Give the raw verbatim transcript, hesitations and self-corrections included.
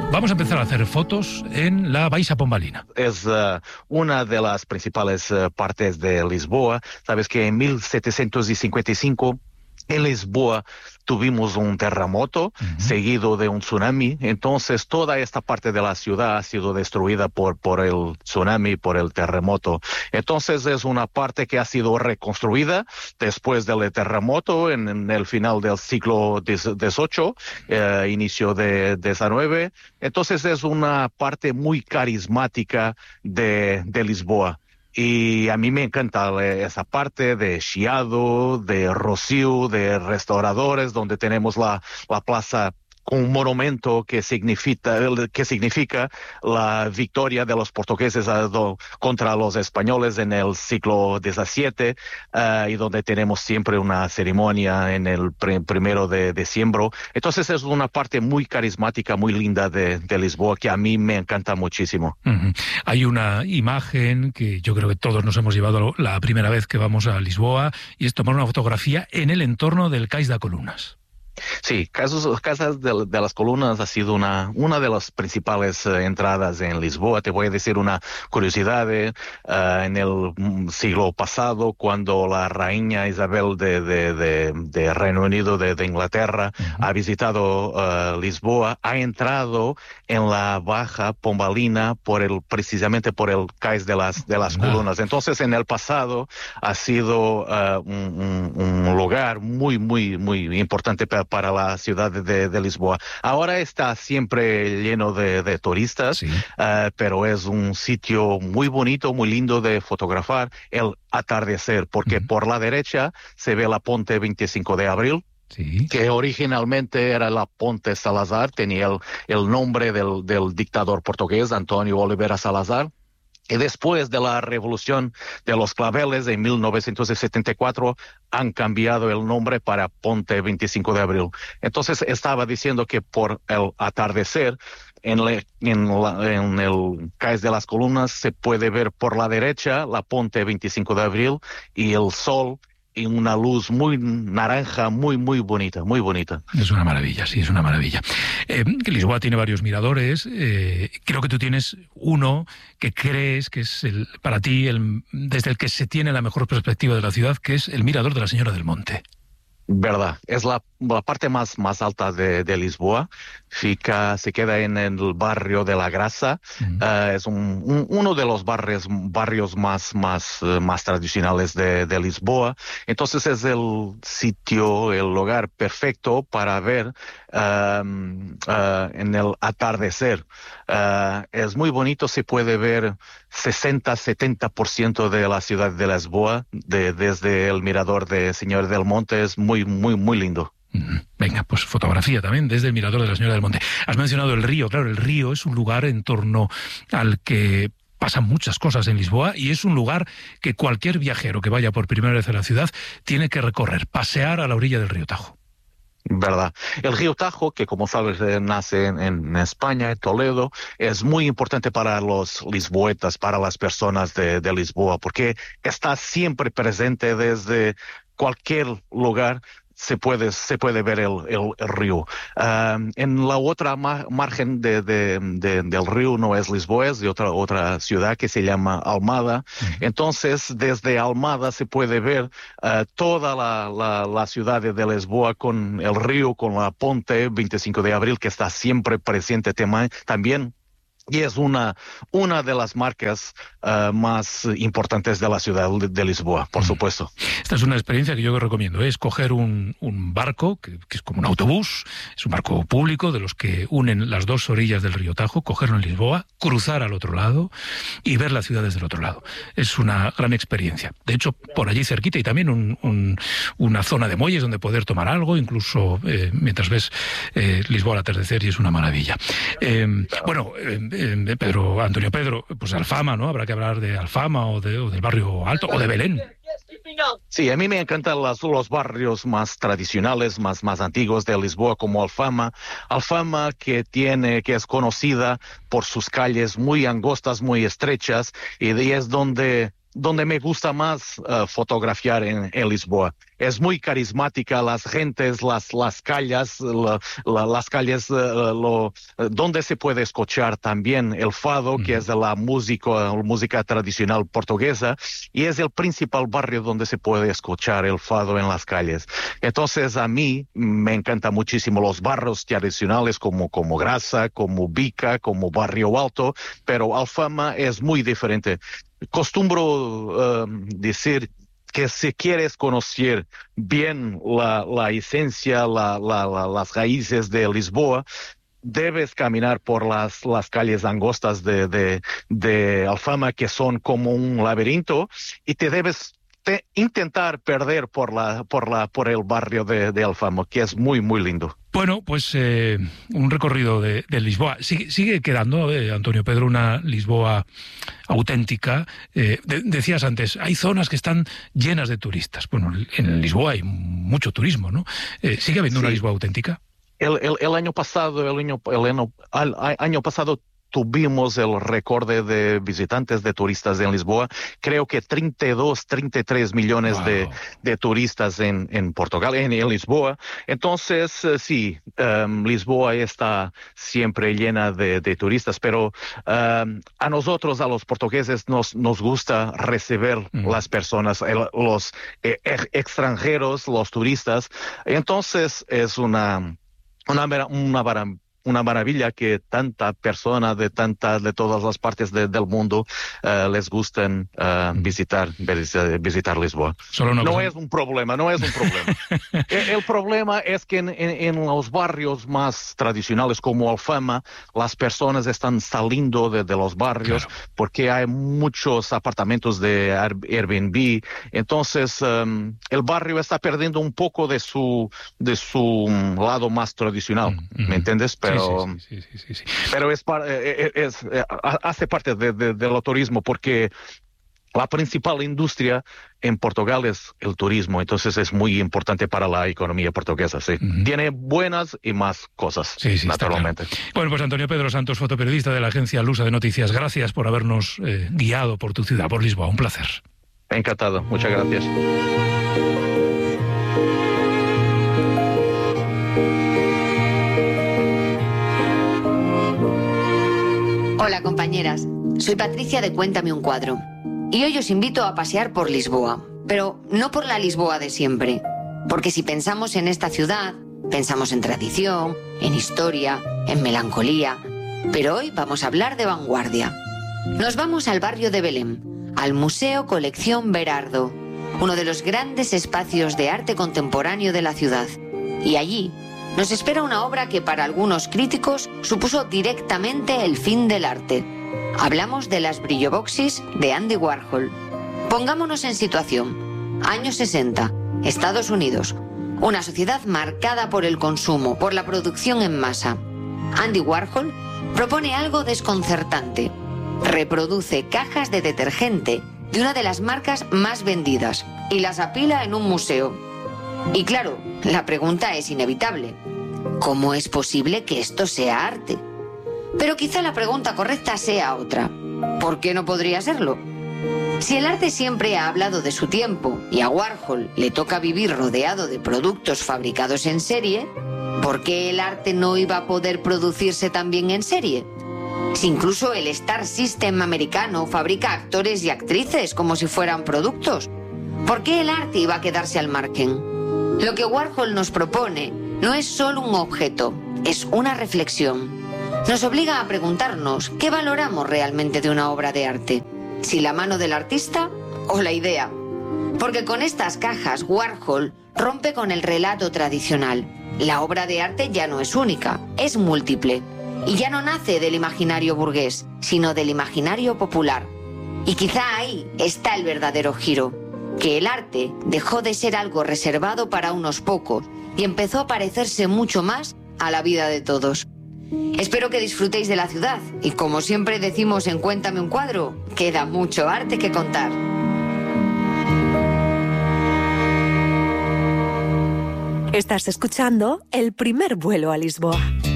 Vamos a empezar a hacer fotos en la Baixa Pombalina. Es uh, una de las principales uh, partes de Lisboa. Sabes que en mil setecientos cincuenta y cinco en Lisboa tuvimos un terremoto uh-huh. seguido de un tsunami. Entonces toda esta parte de la ciudad ha sido destruida por, por el tsunami, por el terremoto. Entonces es una parte que ha sido reconstruida después del terremoto en, en el final del siglo dieciocho, eh, inicio de diecinueve. Entonces es una parte muy carismática de, de Lisboa. Y a mí me encanta esa parte de Chiado, de Rocío, de restauradores, donde tenemos la, la plaza con un monumento que significa, que significa la victoria de los portugueses uh, contra los españoles en el siglo diecisiete, uh, y donde tenemos siempre una ceremonia en el pr- primero de diciembre. Entonces es una parte muy carismática, muy linda de, de Lisboa, que a mí me encanta muchísimo. Uh-huh. Hay una imagen que yo creo que todos nos hemos llevado la primera vez que vamos a Lisboa, y es tomar una fotografía en el entorno del Cais das Colunas. Sí, Casas, Casas de, de las Colunas ha sido una, una de las principales uh, entradas en Lisboa. Te voy a decir una curiosidad. Eh, uh, en el siglo pasado, cuando la reina Isabel de, de, de, de Reino Unido, de, de Inglaterra, uh-huh. ha visitado uh, Lisboa, ha entrado en la Baja Pombalina por el, precisamente por el Cais de las, de las Colunas. Entonces, en el pasado ha sido uh, un, un, un lugar muy, muy, muy importante para para la ciudad de, de Lisboa. Ahora está siempre lleno de, de turistas, sí. uh, pero es un sitio muy bonito, muy lindo de fotografar el atardecer, porque uh-huh. por la derecha se ve la Ponte veinticinco de abril, sí. que originalmente era la Ponte Salazar, tenía el, el nombre del, del dictador portugués, António Oliveira Salazar. Y después de la revolución de los claveles en mil novecientos setenta y cuatro han cambiado el nombre para Ponte veinticinco de abril. Entonces estaba diciendo que por el atardecer en, le, en, la, en el Cais de las Colunas se puede ver por la derecha la Ponte veinticinco de abril y el sol y una luz muy naranja, muy, muy bonita, muy bonita. Es una maravilla, sí, es una maravilla. Eh, Lisboa tiene varios miradores. Eh, creo que tú tienes uno que crees que es el, para ti el, desde el que se tiene la mejor perspectiva de la ciudad, que es el Mirador de la Señora del Monte. Verdad, es la, la parte más, más alta de, de Lisboa. Fica, se queda en el barrio de La Graça. Uh-huh. Uh, es un, un, uno de los barrios, barrios más, más, uh, más tradicionales de, de Lisboa. Entonces es el sitio, el lugar perfecto para ver uh, uh, en el atardecer. Uh, es muy bonito, se puede ver sesenta a setenta por ciento de la ciudad de Lisboa de, desde el mirador de Señor del Monte. Es muy, muy, muy lindo. Venga, pues fotografía también desde el Mirador de la Señora del Monte. Has mencionado el río. Claro, el río es un lugar en torno al que pasan muchas cosas en Lisboa y es un lugar que cualquier viajero que vaya por primera vez a la ciudad tiene que recorrer, pasear a la orilla del río Tajo. Verdad. El río Tajo, que como sabes eh, nace en, en España, en Toledo, es muy importante para los lisboetas, para las personas de, de Lisboa, porque está siempre presente desde cualquier lugar. Se puede, se puede ver el, el, el río. Uh, en la otra ma- margen de, de, de, del río no es Lisboa, es de otra, otra ciudad que se llama Almada. Uh-huh. Entonces, desde Almada se puede ver uh, toda la, la, la ciudad de Lisboa con el río, con la Ponte veinticinco de abril, que está siempre presente tema, también. Y es una, una de las marcas uh, más importantes de la ciudad de, de Lisboa, por mm. supuesto. Esta es una experiencia que yo recomiendo, ¿eh? Es coger un, un barco, que, que es como un autobús, es un barco público de los que unen las dos orillas del río Tajo, cogerlo en Lisboa, cruzar al otro lado y ver la ciudad desde el otro lado. Es una gran experiencia. De hecho, por allí cerquita y también un, un, una zona de muelles donde poder tomar algo, incluso eh, mientras ves eh, Lisboa al atardecer, y es una maravilla. Eh, bueno... Eh, Eh, Pedro, Antonio Pedro, pues Alfama, ¿no? Habrá que hablar de Alfama o, de, o del barrio Alto o de Belén. Sí, a mí me encantan los, los barrios más tradicionales, más, más antiguos de Lisboa, como Alfama. Alfama que tiene, que es conocida por sus calles muy angostas, muy estrechas, y de ahí es donde donde me gusta más uh, fotografiar en, en Lisboa. Es muy carismática, las gentes, las, las calles, la, la, las calles uh, lo, donde se puede escuchar también el fado, uh-huh. que es la música, música tradicional portuguesa, y es el principal barrio donde se puede escuchar el fado en las calles. Entonces a mí me encanta muchísimo los barrios tradicionales como, como Graça, como Bica, como Barrio Alto, pero Alfama es muy diferente. Costumbro uh, decir que si quieres conocer bien la, la esencia, la, la, la, las raíces de Lisboa, debes caminar por las, las calles angostas de, de, de Alfama, que son como un laberinto, y te debes te intentar perder por, la, por, la, por el barrio de, de Alfama, que es muy, muy lindo. Bueno, pues eh, un recorrido de, de Lisboa. Sigue, sigue quedando, eh, Antonio Pedro, una Lisboa auténtica. Eh, de, decías antes, hay zonas que están llenas de turistas. Bueno, en Lisboa hay mucho turismo, ¿no? Eh, ¿Sigue habiendo sí. una Lisboa auténtica? El, el, el año pasado, el año, el año, el año pasado tuvimos el récord de visitantes, de turistas en Lisboa. Creo que treinta y dos, treinta y tres millones wow. de, de turistas en, en Portugal, en, en Lisboa. Entonces, uh, sí, um, Lisboa está siempre llena de, de turistas, pero um, a nosotros, a los portugueses, nos, nos gusta recibir mm. las personas, el, los eh, extranjeros, los turistas. Entonces, es una, una, una, una maravilla que tanta persona de tantas de todas las partes de, del mundo uh, les gusten uh, visitar visitar Lisboa. Solo no cosa. es un problema, no es un problema. el, el problema es que en, en, en los barrios más tradicionales como Alfama, las personas están saliendo de, de los barrios claro. porque hay muchos apartamentos de Airbnb. Entonces um, el barrio está perdiendo un poco de su de su um, lado más tradicional, mm-hmm. ¿me entiendes? Pero, sí, sí, sí, sí, sí. pero es, es, es, es, hace parte de, de, del turismo, porque la principal industria en Portugal es el turismo, entonces es muy importante para la economía portuguesa, sí. Uh-huh. Tiene buenas y más cosas, sí, sí, naturalmente. Claro. Bueno, pues Antonio Pedro Santos, fotoperiodista de la agencia Lusa de Noticias, gracias por habernos eh, guiado por tu ciudad, por Lisboa, un placer. Encantado, muchas gracias. Hola compañeras, soy Patricia de Cuéntame un cuadro y hoy os invito a pasear por Lisboa, pero no por la Lisboa de siempre, porque si pensamos en esta ciudad, pensamos en tradición, en historia, en melancolía, pero hoy vamos a hablar de vanguardia. Nos vamos al barrio de Belém, al Museo Colección Berardo, uno de los grandes espacios de arte contemporáneo de la ciudad, y allí nos espera una obra que para algunos críticos supuso directamente el fin del arte. Hablamos de las Brilloboxis de Andy Warhol. Pongámonos en situación. Años sesenta, Estados Unidos. Una sociedad marcada por el consumo, por la producción en masa. Andy Warhol propone algo desconcertante. Reproduce cajas de detergente de una de las marcas más vendidas y las apila en un museo. Y claro, la pregunta es inevitable. ¿Cómo es posible que esto sea arte? Pero quizá la pregunta correcta sea otra. ¿Por qué no podría serlo? Si el arte siempre ha hablado de su tiempo y a Warhol le toca vivir rodeado de productos fabricados en serie, ¿por qué el arte no iba a poder producirse también en serie? Si incluso el Star System americano fabrica actores y actrices como si fueran productos, ¿por qué el arte iba a quedarse al margen? Lo que Warhol nos propone no es solo un objeto, es una reflexión. Nos obliga a preguntarnos qué valoramos realmente de una obra de arte, si la mano del artista o la idea. Porque con estas cajas Warhol rompe con el relato tradicional. La obra de arte ya no es única, es múltiple. Y ya no nace del imaginario burgués, sino del imaginario popular. Y quizá ahí está el verdadero giro. Que el arte dejó de ser algo reservado para unos pocos y empezó a parecerse mucho más a la vida de todos. Espero que disfrutéis de la ciudad y, como siempre decimos en Cuéntame un cuadro, queda mucho arte que contar. Estás escuchando El primer vuelo a Lisboa.